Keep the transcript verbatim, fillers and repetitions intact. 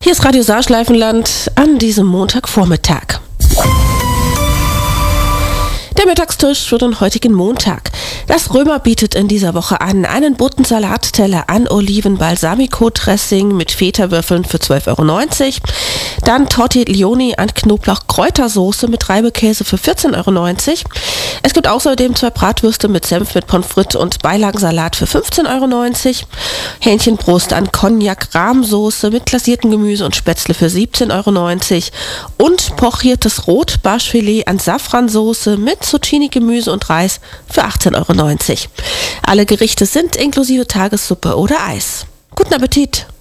Hier ist Radio Saarschleifenland an diesem Montagvormittag. Der Mittagstisch für den heutigen Montag. Das Römer bietet in dieser Woche an einen bunten Salatteller an Oliven-Balsamico-Dressing mit Feta-Würfeln für zwölf Euro neunzig. Dann Tortiglioni an Knoblauch-Kräutersoße mit Reibekäse für vierzehn Euro neunzig. Es gibt außerdem zwei Bratwürste mit Senf mit Pommes frites und Beilagensalat für fünfzehn Euro neunzig. Hähnchenbrust an Cognac-Rahmsoße mit glasiertem Gemüse und Spätzle für siebzehn Euro neunzig. Und pochiertes Rotbarschfilet an Safransoße mit Zucchini, Gemüse und Reis für achtzehn Euro neunzig. Alle Gerichte sind inklusive Tagessuppe oder Eis. Guten Appetit!